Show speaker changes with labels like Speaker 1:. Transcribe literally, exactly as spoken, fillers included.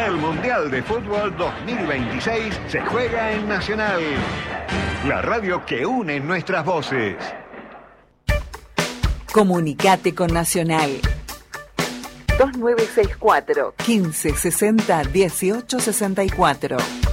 Speaker 1: El Mundial de Fútbol dos mil veintiséis se juega en Nacional, la radio que une nuestras voces.
Speaker 2: Comunicate con Nacional. dos nueve seis cuatro, quince sesenta, dieciocho sesenta y cuatro.